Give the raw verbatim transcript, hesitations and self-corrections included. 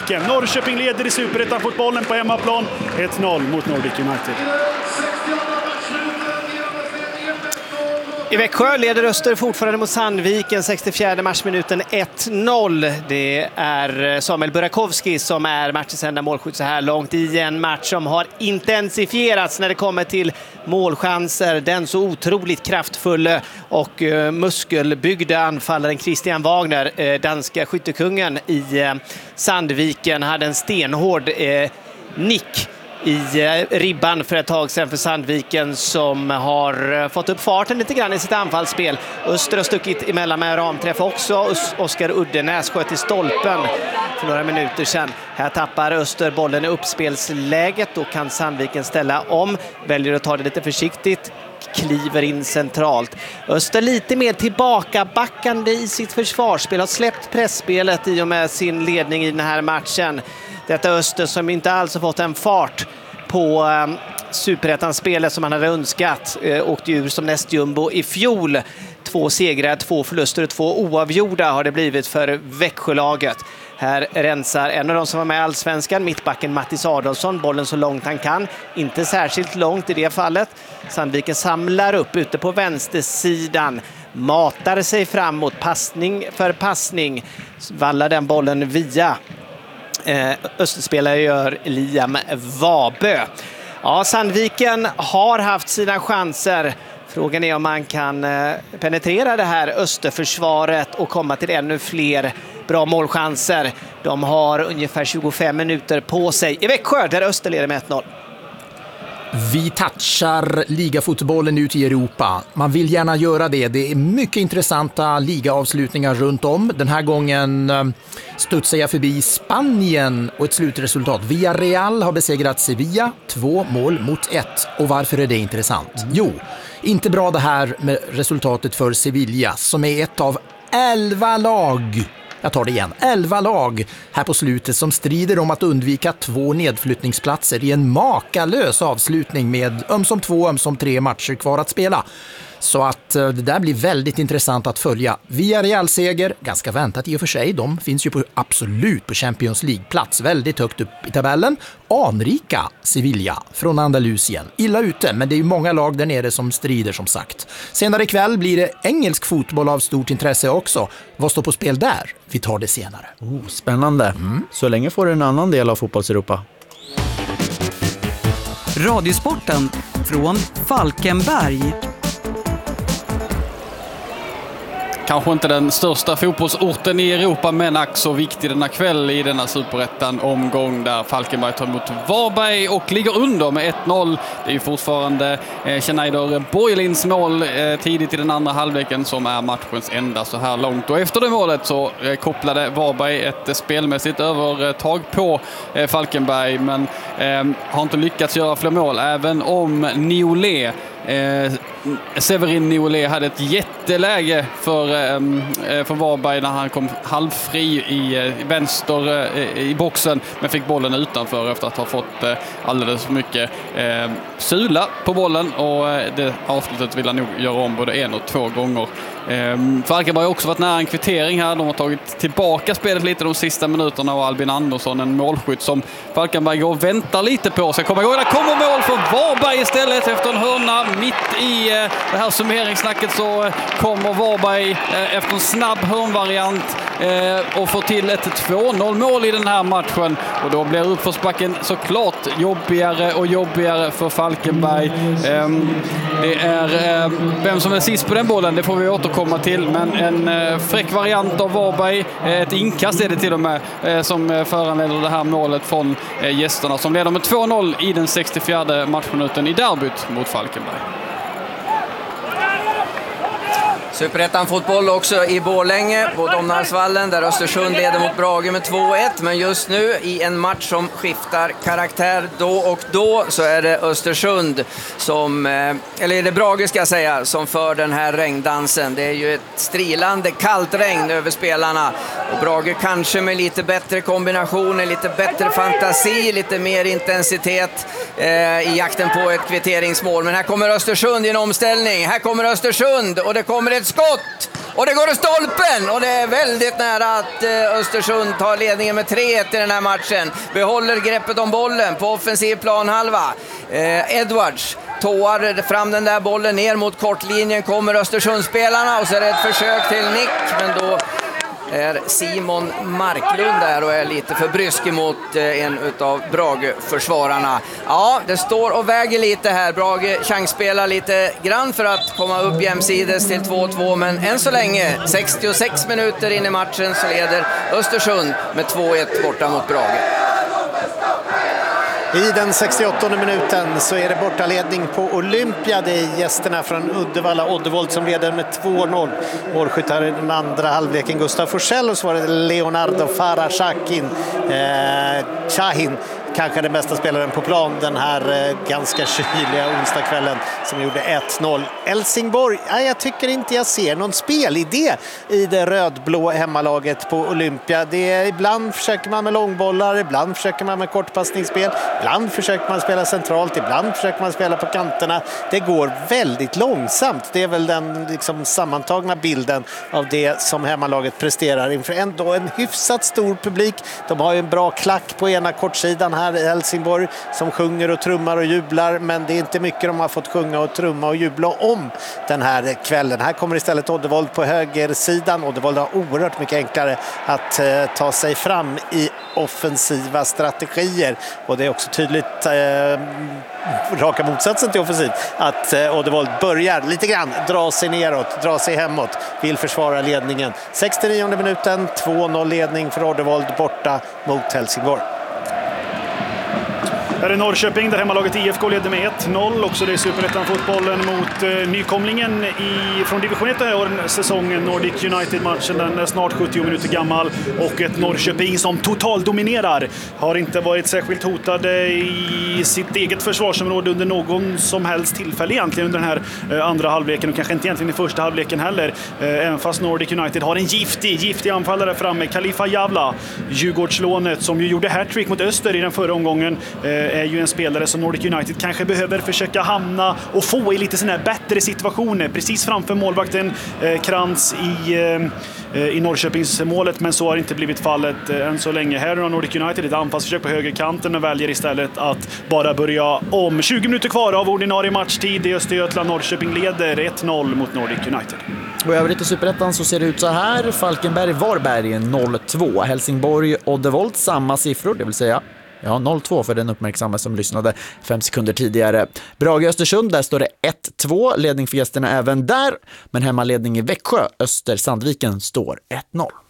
Sandviken. Norrköping leder i Superettan-fotbollen på hemmaplan. ett noll mot Nordic United. I Växjö leder Öster fortfarande mot Sandviken, sextiofjärde matchminuten, ett noll. Det är Samuel Burakovsky som är matchens enda målskytt så här långt i en match som har intensifierats när det kommer till målchanser. Den så otroligt kraftfulla och muskelbyggda anfallaren Christian Wagner, danska skyttekungen i Sandviken, hade en stenhård eh, nick i ribban för ett tag sedan för Sandviken, som har fått upp farten lite grann i sitt anfallsspel. Öster har stuckit emellan med ramträff också. Oskar Uddenäs sköt i stolpen för några minuter sedan. Här tappar Öster bollen i uppspelsläget och kan Sandviken ställa om. Väljer att ta det lite försiktigt. Kliver in centralt. Öster lite mer tillbaka backande i sitt försvarsspel. Har släppt pressspelet i och med sin ledning i den här matchen. Detta Öster som inte alls har fått en fart på um, Superettan-spelet som han hade önskat. Uh, åkte ur som nästjumbo i fjol. Två segrar, två förluster och två oavgjorda har det blivit för Växjölaget. Här rensar en av de som var med i Allsvenskan, mittbacken Mattis Adolfsson, bollen så långt han kan. Inte särskilt långt i det fallet. Sandviken samlar upp ute på vänstersidan. Matar sig framåt, passning för passning. Vallar den bollen via eh, Österspelare gör Liam Vabö. Ja, Sandviken har haft sina chanser. Frågan är om man kan penetrera det här Österförsvaret och komma till ännu fler bra målchanser. De har ungefär tjugofem minuter på sig i Växjö där Öster leder med ett noll. Vi touchar ligafotbollen ut i Europa. Man vill gärna göra det. Det är mycket intressanta ligaavslutningar runt om. Den här gången studsar jag förbi Spanien och ett slutresultat. Villarreal har besegrat Sevilla, två mål mot ett. Och varför är det intressant? Jo, inte bra det här med resultatet för Sevilla som är ett av elva lag. Jag tar det igen. elva lag här på slutet som strider om att undvika två nedflyttningsplatser i en makalös avslutning med ömsom två, ömsom tre matcher kvar att spela. Så att det där blir väldigt intressant att följa. Villarreal-seger, ganska väntat i och för sig. De finns ju på, absolut på Champions League-plats, väldigt högt upp i tabellen. Anrika Sevilla från Andalusien. Illa ute, men det är ju många lag där nere som strider som sagt. Senare ikväll blir det engelsk fotboll av stort intresse också. Vad står på spel där? Vi tar det senare. Oh, spännande. Mm. Så länge får du en annan del av fotbollseuropa. Radiosporten från Falkenberg. Kanske inte den största fotbollsorten i Europa, men ack så viktig denna kväll i denna Superettan-omgång där Falkenberg tar emot Varberg och ligger under med ett noll. Det är ju fortfarande eh, Schneider Borgelins mål eh, tidigt i den andra halvleken som är matchens enda så här långt. Och efter det målet så eh, kopplade Varberg ett eh, spelmässigt övertag på eh, Falkenberg, men eh, har inte lyckats göra fler mål, även om Niolé Eh, Severin Niolé hade ett jätteläge för, eh, för Varberg när han kom halvfri i eh, vänster eh, i boxen, men fick bollen utanför efter att ha fått eh, alldeles för mycket eh, sula på bollen, och eh, det avslutet vill han nog göra om både en och två gånger. Eh, Falkenberg har också varit nära en kvittering här. De har tagit tillbaka spelet lite de sista minuterna, och Albin Andersson, en målskytt som Falkenberg går och väntar lite på sig. Kommer ihåg, där kommer mål för Varberg istället efter en hörna. Mitt i det här summeringssnacket så kommer Varberg efter en snabb hörnvariant och får till ett två noll mål i den här matchen, och då blir uppförsbacken såklart jobbigare och jobbigare för Falkenberg. Det är vem som är sist på den bollen, det får vi återkomma till, men en fräck variant av Varberg, ett inkast är det till och med, som föranleder det här målet från gästerna som leder med två noll i den sextiofjärde matchminuten i derbyt mot Falkenberg. Superettan fotboll också i Borlänge på Domnarsvallen där Östersund leder mot Brage med två ett, men just nu i en match som skiftar karaktär då och då så är det Östersund som, eller är det Brage ska jag säga, som för den här regndansen. Det är ju ett strilande kallt regn över spelarna, och Brage kanske med lite bättre kombinationer, lite bättre fantasi, lite mer intensitet eh, i jakten på ett kvitteringsmål. Men här kommer Östersund i en omställning, här kommer Östersund och det kommer ett skott Och det går i stolpen och det är väldigt nära att eh, Östersund tar ledningen med tre ett i den här matchen. Behåller greppet om bollen på offensiv planhalva. Eh, Edwards tåar fram den där bollen ner mot kortlinjen, kommer Östersundsspelarna och så är det ett försök till nick, men då är Simon Marklund där och är lite för brysk emot en av Brage-försvararna. Ja, det står och väger lite här. Brage chansspelar lite grann för att komma upp jämsides till två två, men än så länge, sextiosex minuter in i matchen, så leder Östersund med två ett borta mot Brage. I den sextioåttonde minuten så är det bortaledning på Olympia. Det är gästerna från Uddevalla, Oddevold, som leder med två noll. Målskyttar i den andra halvleken Gustav Forsell, och så var det Leonardo Farashakin eh, Shahin, kanske den bästa spelaren på plan den här eh, ganska kyliga onsdagskvällen, som gjorde ett noll. Helsingborg, nej, jag tycker inte jag ser någon spelidé i det rödblå hemmalaget på Olympia. Det är, ibland försöker man med långbollar, ibland försöker man med kortpassningsspel, ibland försöker man spela centralt, ibland försöker man spela på kanterna. Det går väldigt långsamt. Det är väl den liksom sammantagna bilden av det som hemmalaget presterar inför ändå en hyfsat stor publik. De har ju en bra klack på ena kortsidan här i Helsingborg som sjunger och trummar och jublar, men det är inte mycket de har fått sjunga och trumma och jubla om den här kvällen. Här kommer istället Oddevold på högersidan. Oddevold har oerhört mycket enklare att eh, ta sig fram i offensiva strategier, och det är också tydligt eh, raka motsatsen till offensiv att eh, Oddevold börjar lite grann dra sig neråt, dra sig hemåt, vill försvara ledningen. sextionionde minuten, två noll ledning för Oddevold borta mot Helsingborg. Här är Norrköping där hemmalaget I F K leder med ett noll. Också det är Superettan-fotbollen mot eh, nykomlingen i, från division ett den här säsongen. Nordic United-matchen, den är snart sjuttio minuter gammal. Och ett Norrköping som total dominerar. Har inte varit särskilt hotade i sitt eget försvarsområde under någon som helst tillfälle egentligen under den här eh, andra halvleken. Och kanske inte egentligen i första halvleken heller. Eh, även fast Nordic United har en giftig, giftig anfallare framme. Khalifa Javla, Djurgårdslånet, som ju gjorde hattrick mot Öster i den förra omgången. Eh, är ju en spelare som Nordic United kanske behöver försöka hamna och få i lite sådana här bättre situationer precis framför målvakten eh, Krantz i, eh, i Norrköpings målet, men så har inte blivit fallet eh, än så länge. Här har Nordic United ett anfallsförsök på högerkanten och väljer istället att bara börja om. tjugo minuter kvar av ordinarie matchtid i Östergötland. Norrköping leder ett noll mot Nordic United. Och övrigt i Superettan så ser det ut så här. Falkenberg-Varberg noll två. Helsingborg-Oddevold samma siffror, det vill säga ja, noll två för den uppmärksamma som lyssnade fem sekunder tidigare. Brage-Östersund, där står det ett två. Ledning för gästerna även där. Men hemmaledning i Växjö, Öster-Sandviken, står ett noll.